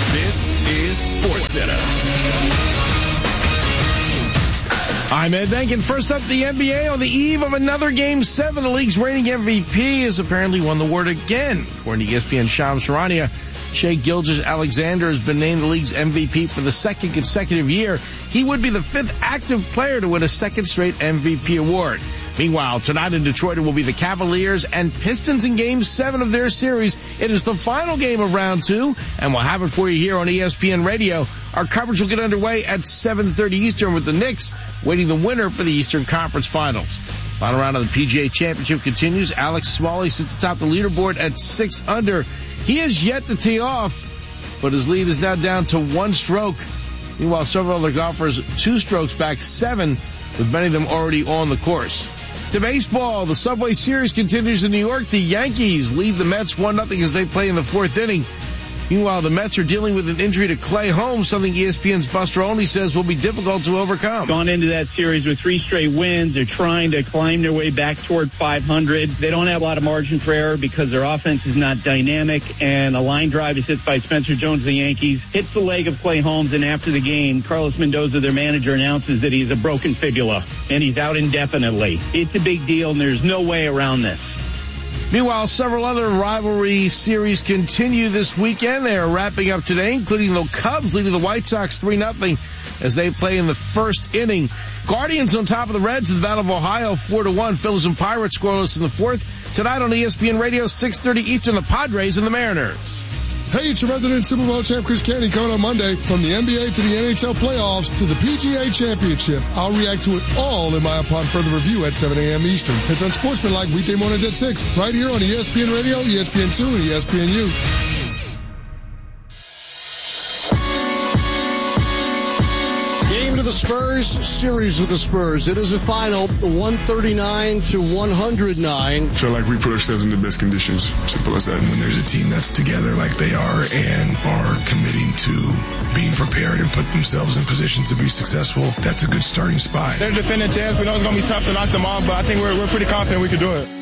This is SportsCenter. I'm Ed Denkin. First up, the NBA on the eve of another Game 7. The league's reigning MVP has apparently won the award again. According to ESPN Shams Charania, Shai Gilgeous-Alexander has been named the league's MVP for the second consecutive year. He would be the fifth active player to win a second straight MVP award. Meanwhile, tonight in Detroit, it will be the Cavaliers and Pistons in Game 7 of their series. It is the final game of Round 2, and we'll have it for you here on ESPN Radio. Our coverage will get underway at 7:30 Eastern with the Knicks waiting the winner for the Eastern Conference Finals. Final round of the PGA Championship continues. Alex Smalley sits atop the leaderboard at 6 under. He has yet to tee off, but his lead is now down to 1 stroke. Meanwhile, several other golfers 2 strokes back, 7, with many of them already on the course. To baseball, the Subway Series continues in New York. The Yankees lead the Mets 1-0 as they play in the 4th inning. Meanwhile, the Mets are dealing with an injury to Clay Holmes, something ESPN's Buster Olney says will be difficult to overcome. Gone into that series with 3 straight wins. They're trying to climb their way back toward 500. They don't have a lot of margin for error because their offense is not dynamic, and a line drive is hit by Spencer Jones of the Yankees, hits the leg of Clay Holmes, and after the game, Carlos Mendoza, their manager, announces that he's a broken fibula, and he's out indefinitely. It's a big deal, and there's no way around this. Meanwhile, several other rivalry series continue this weekend. They are wrapping up today, including the Cubs leading the White Sox 3-0 as they play in the 1st inning. Guardians on top of the Reds in the Battle of Ohio 4-1. Phillies and Pirates scoreless in the 4th. Tonight on ESPN Radio, 6:30 Eastern, the Padres and the Mariners. Hey, it's your resident Super Bowl champ Chris Canty coming on Monday. From the NBA to the NHL playoffs to the PGA Championship, I'll react to it all in my upon further review at 7 a.m. Eastern. It's Unsportsmanlike weekday mornings at 6, right here on ESPN Radio, ESPN2, and ESPNU. Game to the Spurs, series with the Spurs. It is a final 139-109. I feel like we put ourselves in the best conditions. Simple as that. When there's a team that's together like they are and are committing to being prepared and put themselves in position to be successful, that's a good starting spot. They're defending champs. We know it's going to be tough to knock them off, but I think we're pretty confident we can do it.